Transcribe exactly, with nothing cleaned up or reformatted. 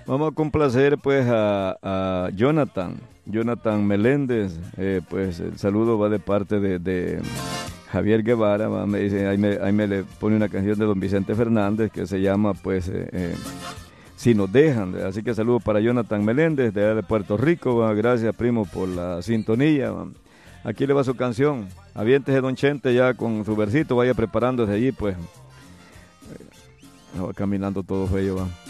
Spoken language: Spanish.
Vamos a complacer pues a, a Jonathan, Jonathan Meléndez, eh, pues el saludo va de parte de, de Javier Guevara, va, me dice, ahí me, ahí me le pone una canción de don Vicente Fernández que se llama pues eh, eh, Si nos dejan, así que saludo para Jonathan Meléndez de, de Puerto Rico, va, gracias primo por la sintonía, va. Aquí le va su canción, aviéntese don Chente ya con su versito, vaya preparándose allí pues, va caminando todo feo, va.